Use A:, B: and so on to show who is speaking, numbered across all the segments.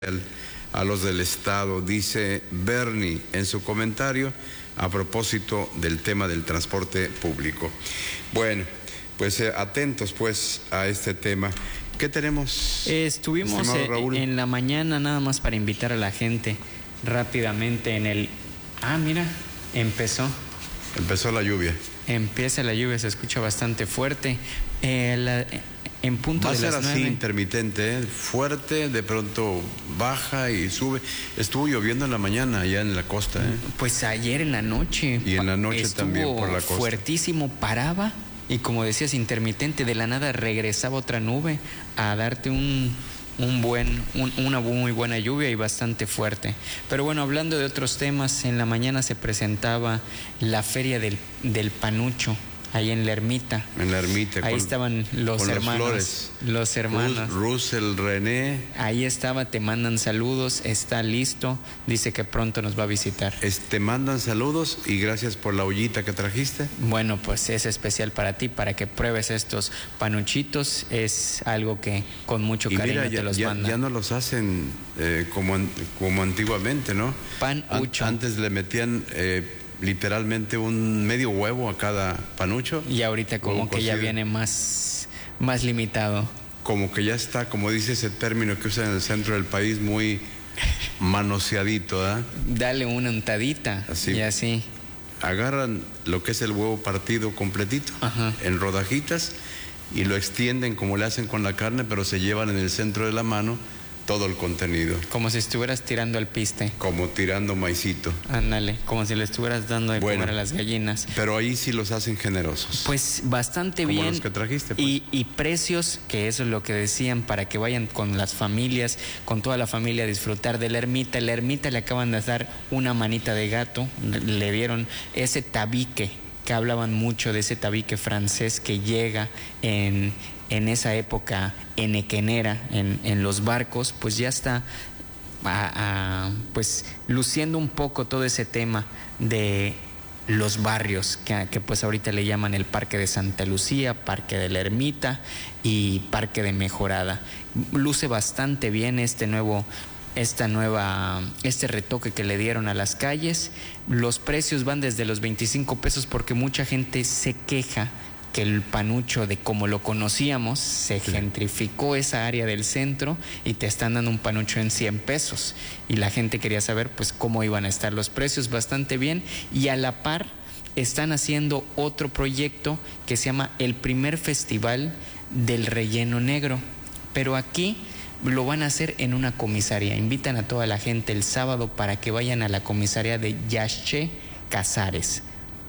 A: a los del Estado, dice Bernie en su comentario a propósito del tema del transporte público. Bueno, pues atentos pues a este tema. ¿Qué tenemos?
B: Estuvimos en la mañana, nada más para invitar a la gente rápidamente en el... Ah, mira, empezó
A: la lluvia.
B: Empieza la lluvia, se escucha bastante fuerte. En punto
A: va
B: de
A: a ser
B: las
A: así
B: 9.
A: Intermitente, fuerte, de pronto baja y sube. Estuvo lloviendo en la mañana allá en la costa.
B: Pues ayer en la noche.
A: Y en la noche también por la costa.
B: Fuertísimo, paraba y como decías, intermitente, de la nada regresaba otra nube a darte una muy buena lluvia y bastante fuerte. Pero bueno, hablando de otros temas, en la mañana se presentaba la feria del panucho, ahí en la ermita.
A: En la ermita.
B: Ahí estaban los hermanos. Los hermanos.
A: Russell, René.
B: Ahí estaba, te mandan saludos, está listo, dice que pronto nos va a visitar.
A: Te mandan saludos y gracias por la ollita que trajiste.
B: Bueno, pues es especial para ti, para que pruebes estos panuchitos, es algo que con mucho cariño te los mandan.
A: Ya no los hacen como antiguamente, ¿no?
B: Panucho.
A: Antes le metían... literalmente un medio huevo a cada panucho.
B: Y ahorita como que ya viene más limitado.
A: Como que ya está, como dice ese término que usan en el centro del país, muy manoseadito, ¿verdad?
B: Dale una untadita.
A: Así.
B: Y así.
A: Agarran lo que es el huevo partido completito, en rodajitas, y lo extienden como le hacen con la carne, pero se llevan en el centro de la mano todo el contenido.
B: Como si estuvieras tirando al piste.
A: Como tirando maicito.
B: Ándale, como si le estuvieras dando de comer a las gallinas.
A: Pero ahí sí los hacen generosos.
B: Pues bastante
A: como
B: bien.
A: Los que trajiste, pues.
B: Y precios, que eso es lo que decían, para que vayan con las familias, con toda la familia a disfrutar de la ermita. La ermita le acaban de dar una manita de gato, le dieron ese tabique, que hablaban mucho de ese tabique francés que llega en esa época enequenera, en los barcos, pues ya está pues luciendo un poco todo ese tema de los barrios, que pues ahorita le llaman el Parque de Santa Lucía, Parque de la Ermita y Parque de Mejorada. Luce bastante bien este retoque que le dieron a las calles. Los precios van desde los 25 pesos porque mucha gente se queja que el panucho, de como lo conocíamos, se gentrificó esa área del centro y te están dando un panucho en 100 pesos. Y la gente quería saber pues cómo iban a estar los precios. Bastante bien. Y a la par están haciendo otro proyecto que se llama el primer festival del relleno negro. Pero aquí lo van a hacer en una comisaría. Invitan a toda la gente el sábado para que vayan a la comisaría de Yaxche Casares.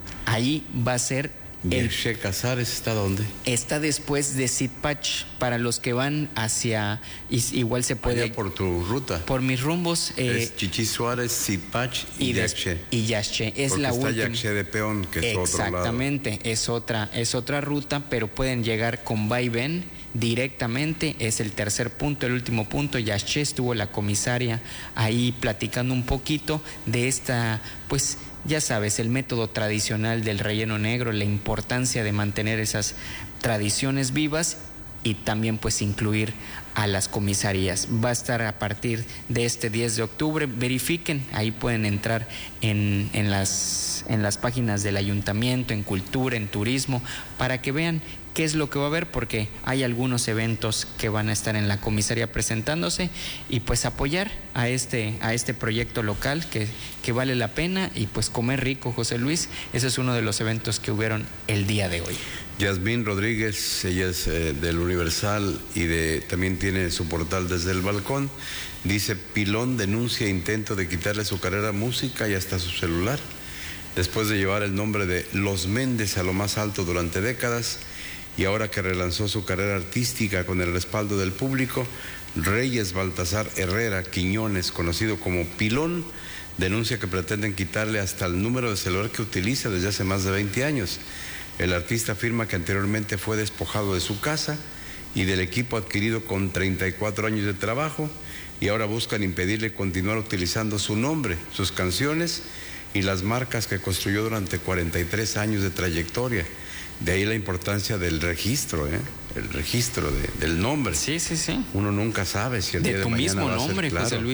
B: Ahí va a ser...
A: ¿Yaxche Casares está dónde?
B: Está después de Sitpach. Para los que van hacia... Igual se puede...
A: Allá por tu ruta.
B: Por mis rumbos.
A: Es Chichis Suárez, Sitpach y Yaxche.
B: Y Yaxche. Es
A: porque
B: la
A: está
B: última.
A: Yaxche de Peón, que es otro lado.
B: Exactamente. Es otra ruta, pero pueden llegar con vaivén directamente. Es el tercer punto. El último punto, Yaxche, estuvo la comisaria ahí platicando un poquito de esta, pues... Ya sabes, el método tradicional del relleno negro, la importancia de mantener esas tradiciones vivas y también pues incluir a las comisarías. Va a estar a partir de este 10 de octubre. Verifiquen, ahí pueden entrar en las páginas del ayuntamiento, en cultura, en turismo, para que vean qué es lo que va a haber, porque hay algunos eventos que van a estar en la comisaría presentándose y pues apoyar a este proyecto local que vale la pena y pues comer rico, José Luis. Ese es uno de los eventos que hubieron el día de hoy.
A: Yasmín Rodríguez, ella es del Universal y también tiene su portal Desde el Balcón. Dice: Pilón denuncia intento de quitarle su carrera a música y hasta su celular. Después de llevar el nombre de Los Méndez a lo más alto durante décadas, y ahora que relanzó su carrera artística con el respaldo del público, Reyes Baltasar Herrera Quiñones, conocido como Pilón, denuncia que pretenden quitarle hasta el número de celular que utiliza desde hace más de 20 años. El artista afirma que anteriormente fue despojado de su casa y del equipo adquirido con 34 años de trabajo, y ahora buscan impedirle continuar utilizando su nombre, sus canciones y las marcas que construyó durante 43 años de trayectoria. De ahí la importancia del registro, el registro del nombre.
B: Sí, sí, sí.
A: Uno nunca sabe si el
B: De
A: día de
B: tu
A: mañana
B: mismo
A: va a ser
B: nombre,
A: claro.
B: José Luis.